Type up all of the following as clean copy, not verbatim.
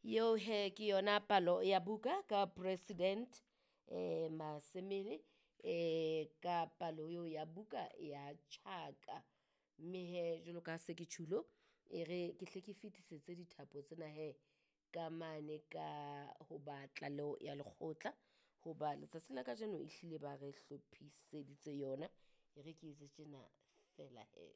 Yo he ke yona palo ya buka ka president Masemele ka palo yo ya buka ya Chaka mme he jolo ka se ke chulo e re ke hle ke fitisetse dithapo tsena he ka mane ka ho batla leo ya lekgotla ho ba letsatsi la ka jeno e hlile ba re hlophiseditse yona e re ke etse tjena fela he.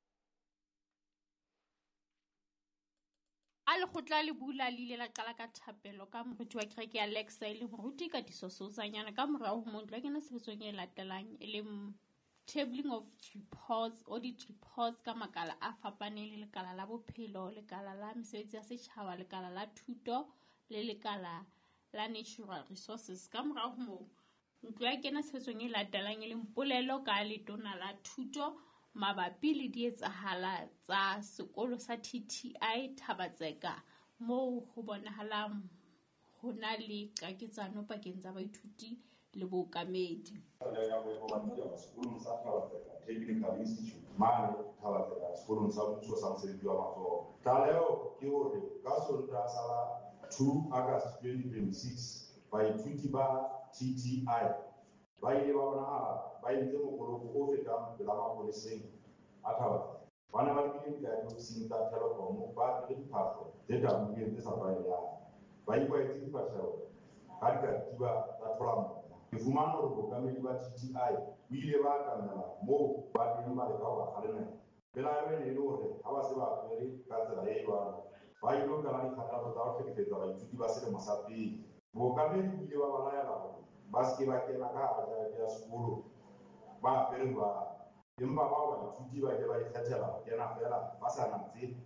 A lekgotla le bula le ile la qala ka thapelo ka moruti wa kereke ya Alexa le moruti Katiso Sousanyana ka morao ho moo tla kena sebetsong e latelang e leng tabling of reports, audit reports ka makala a fapaneng le lekala la bophelo, lekala la mesebetsi ya setjhaba, lekala la thuto le lekala la natural resources. Ka morao ho moo ntlo ya kena sebetsong e latelang e leng polelo ka letona la thuto mabapi le dietsahala tsa sekolo sa TTI Thabatseka moo ho bonahalang ho na le qaketsano pakeng tsa baithuti le bookamedi. Technical Institute mane Thabatseka sekolong sa mmuso sa mosebetsi wa matsoho. Tlaleho ke hore ka Sontaha sa 2 August 2026 baithuti ba TTI ba ile ba bonahala ba entse mokoloko o fetang pela mapoleseng a Thabatseka. Bana ba lebile diofising tsa Telkom ba dire diphahlo tse taboleng tse sa tlwaelehang. Ba ikwaetse diphatleho ka dikatiba tsa tholamorena. Ke fumana hore bookamedi ba TTI o ile ba atamela moo ba teng ba leka ho ba kgalemela. Pelaelo e ne e le hore ha ba se ba apere ka tsela e jwalo ba ilo kala dikgathatso tsa ho hlekefetsa baithuti ba selemo sa pele. Bookamedi bo ile ba ba laela hore ba se ba kena ka hara jarete ya sekolo ba apere jwalo. Empa bao baithuti ba ke ba ikgethela ho kena fela ba sa natse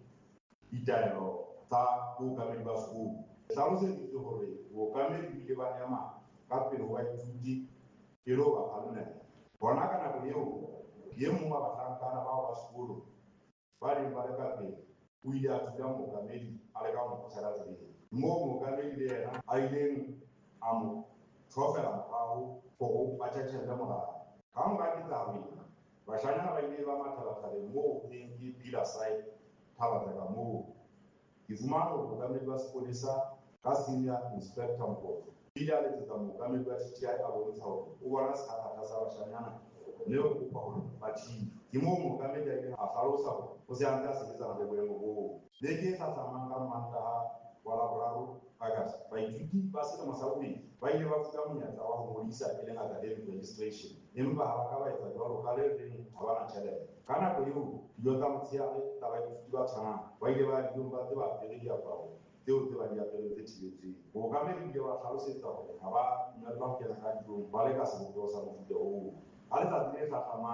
ditaelo tsa bookamedi ba sekolo. Hlaloseditse hore bookamedi bo ile ba ema ka pele ho baithuti ke lo ba kgalemela. Bona ka nako eo ye mong wa bahlankana bao ba sekolo ba neng ba le ka pele o ile a thusa mookamedi a leka ho mo kgothela tseleng moo mookamedi le yena a ileng a mo thofela morao hore ba tjhetjhelle morao. Ka mora ketsahalo ena bashanyana ba ile ba mathabathabeng moo neng ke Pilaside Thabatseka moo. Ke fumana hore mookamedi wa sepolesa ka Senior Inspector Mpofu ile a letsetsa mookamedi wa TTI a bontsha hore o bona sekgakgatha sa bashanyana le ho kopa hore ba thibe. Ke moo mookamedi a ileng a hlalosa hore o se a ntse a sebetsana le boemo boo. Beke e hlahlamang ka Mantaha wa Laboraro August baithuti ba selemo sa bobedi ba ile ba futa monyetla wa ho ngodisa e leng academic registration empa ha ba ka ba etsa jwalo ka le reng ha ba na tjhelete. Ka nako eo dijo tsa motshehare tsa baithuti ba tshwanang ba ile ba dijong ba tse ba apere diaparo tseo tse ba di apereng tse thibetseng. Bookamedi ile ba hlalosetsa hore ha ba dumellwa ho kena ka dijong ba le ka sebopeho sa mofuta oo. Ha letsatsi le hlahlamang